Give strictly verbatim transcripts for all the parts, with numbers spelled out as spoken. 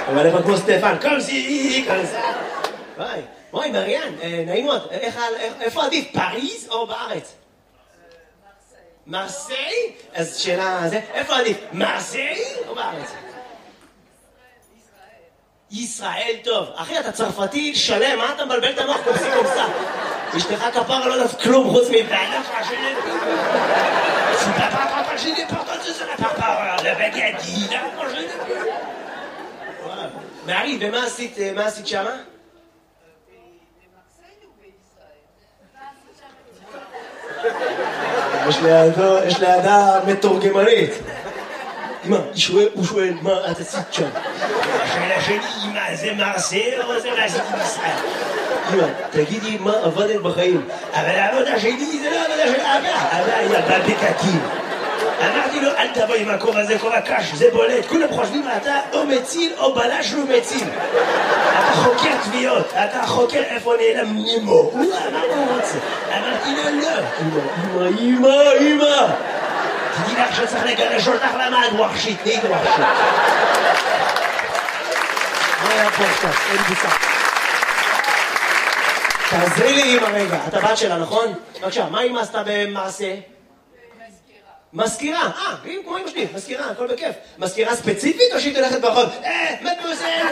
אבל איפה כמו סטפן, כל זי, כל זה. וואי, וואי, מריאן, נעים מאוד. איפה עדיף, פריז או בארץ? מרסיי? אז שאלה, איפה עדיף, מרסיי או בארץ? ישראל טוב. אחי, אתה צרפתי שלם, מה אתה מבלבל את המוח קופסי קופסה? אשתך כפרה לא יודעת כלום חוץ מבעלה פרשני. פרשני, פרשני, פרשני, לבגדי, פרשני. מארי, ומה עשית, מה עשית שמה? יש לידה מתורגמנית. אמא, הוא שואל, מה את עשית שם? השאלה שלי, אמא, זה מרסיי או זה מה עשיתי בישראל? אמא, תגידי מה עבדת בחיים. אבל העבודה שלי זה לא עבודה של אבא. אבא היה בבקקים. אמרתי לו, אל תבוא עם הכובע הזה, כובע קש, זה בולט. כולם חושבים, אתה או מציל או בלש לא מציל. אתה חוקר תביעות, אתה חוקר איפה נעלם נימו. מה הוא רוצה? אמרתי לו, לא. אמא, אמא, אמא. תדעי לך שצריך לגרש אותך למה את ווחשית, נהיית ווחשית. מה היה פה עכשיו? אין בוסה. תעזרי לי אמא רגע, אתה בת שלה, נכון? בבקשה, מה אמא עשתה במעשה? מזכירה, אה, כמו אמא שלי, מזכירה, הכל בכיף. מזכירה ספציפית או שהיא תלכת ברחוב? אה, מדמוזל!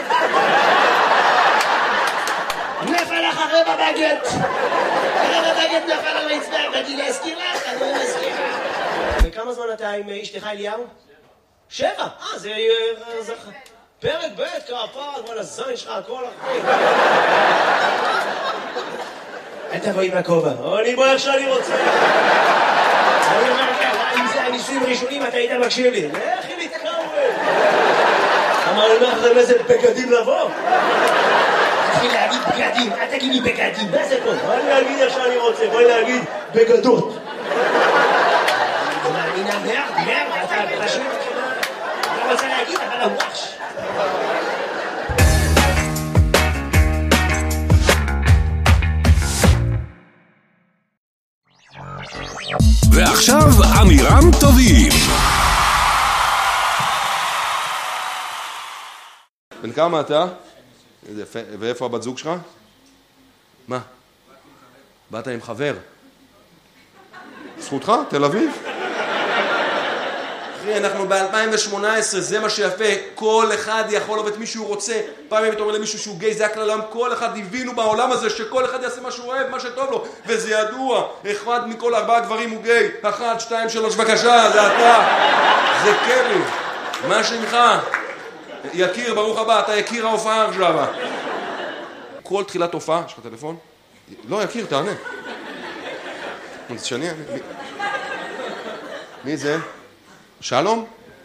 נפל לך רבע בגט! רבע בגט נפל על רצפה, באתי להזכיר לך, אני מזכירה. וכמה זמן אתה עם אשתך אליהו? שבע, אה, זה... פרק ב' כפר, כל הזין שלך, הכל אחרי. אל תבואי מהכובע, אני בוא איך שאני רוצה. אני אומר לך, אם זה הניסויים הראשונים, אתה היית מקשיב לי. לכי להתקרב. אמר לי, מה אחרי איזה בגדים לבוא? תתחיל להגיד בגדים, אל תגיד לי בגדים, מה זה פה? בואי להגיד איך שאני רוצה, בואי להגיד בגדות. אני נמר, נמר, אתה פשוט... אני רוצה להגיד, אבל הוואש. ועכשיו אמירם טובים. בן כמה אתה? ואיפה הבת זוג שלך? מה? באת עם חבר? זכותך? תל אביב? אחי, אנחנו ב-אלפיים ושמונה עשרה, זה מה שיפה, כל אחד יכול לעבוד מי שהוא רוצה. פעם אם אתה אומר למישהו שהוא גיי, זה הכלל העולם, כל אחד הבינו בעולם הזה שכל אחד יעשה מה שהוא אוהב, מה שטוב לו, וזה ידוע, אחד מכל ארבעה גברים הוא גיי, אחת, שתיים, שלוש, בבקשה, זה אתה, זה קרי, מה שמך? יקיר, ברוך הבא, אתה יקיר ההופעה עכשיו. כל תחילת הופעה, יש לך טלפון? לא, יקיר, תענה. זה שני, מי זה? שלום?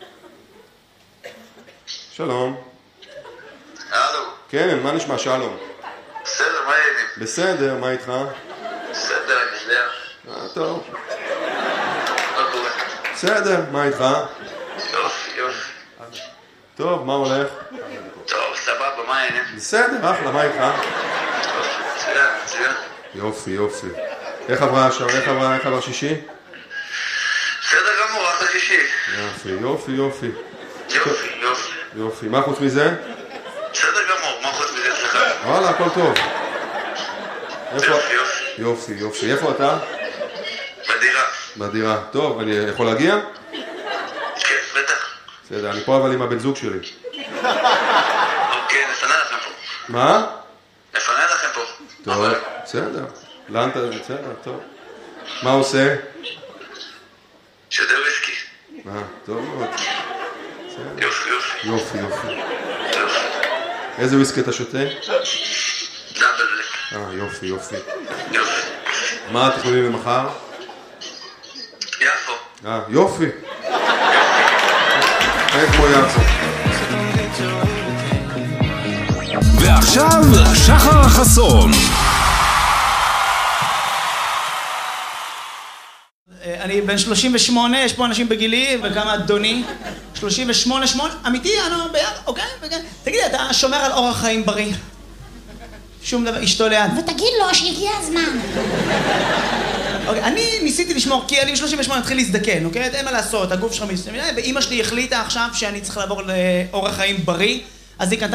שלום. הלו. כן, מה נשמע שלום? בסדר, מה העניינים? בסדר, מה איתך? בסדר, אני יודע. אה, טוב. מה קורה? בסדר, מה איתך? יופי, יופי. טוב, מה הולך? טוב, סבבה, מה העניינים? בסדר, אחלה, מה איתך? מצוין, מצוין. יופי, יופי. איך עברה עכשיו? איך עברה? איך עבר שישי? בסדר גמור, אחלה שישי. יופי, יופי, יופי. יופי, יופי. יופי, מה חוץ מזה? בסדר גמור, מה חוץ מזה אצלך? וואלה, הכל טוב. יופי, יופי. יופי, יופי. איפה אתה? בדירה. בדירה. טוב, אני יכול להגיע? כן, בטח. בסדר, אני פה אבל עם הבן זוג שלי. אוקיי, נפנה לכם פה. מה? נפנה לכם פה. טוב, בסדר. לאן אתה... בסדר, טוב. מה עושה? שותה וויסקי. אה, טוב מאוד. יופי, יופי. יופי, יופי. יופי. איזה וויסקי אתה שותה? דאבל בלק. אה, יופי, יופי. יופי. מה התכנונים למחר? יפו. אה, יופי. איך כמו יפו. ועכשיו שחר חסון. אני בן שלושים ושמונה, יש פה אנשים בגילי, וכמה אדוני? שלושים ושמונה, שמונה, אמיתי, אני אומר ביד, אוקיי, אוקיי. תגידי, אתה שומר על אורח חיים בריא? שום דבר, אשתו ליד. ותגיד לו שהגיע הזמן. אוקיי, אני ניסיתי לשמור, כי אני שלושים ושמונה התחיל להזדקן, אוקיי? אין מה לעשות, הגוף שלך מסתכל, ואמא שלי החליטה עכשיו שאני צריך לעבור לאורח חיים בריא, אז היא קנתה